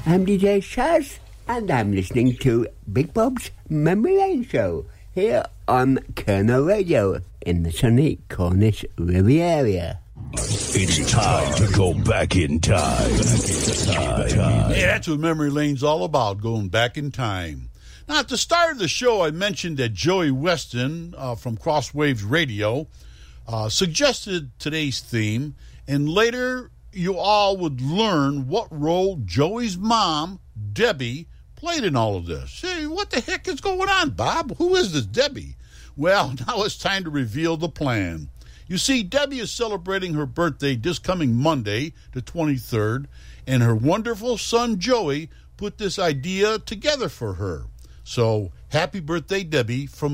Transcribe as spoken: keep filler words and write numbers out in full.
I'm D J Shaz, and I'm listening to Big Bob's Memory Lane Show here on Colonel Radio in the sunny Cornish Riviera. It's time to go back in time. Back in time. Yeah, that's what Memory Lane's all about, going back in time. Now, at the start of the show, I mentioned that Joey Weston uh, from Crosswaves Radio uh, suggested today's theme, and later you all would learn what role Joey's mom, Debbie, played in all of this. Hey, what the heck is going on, Bob? Who is this Debbie? Well, now it's time to reveal the plan. You see, Debbie is celebrating her birthday this coming Monday, the twenty-third, and her wonderful son, Joey, put this idea together for her. So, happy birthday, Debbie, from